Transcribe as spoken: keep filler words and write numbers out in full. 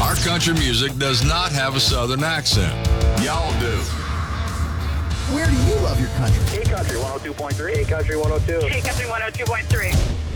Our country music does not have a Southern accent. Y'all do. Where do you love your country? Hey Country one oh two point three. Hey Country one oh two. Hey, Country one oh two point three.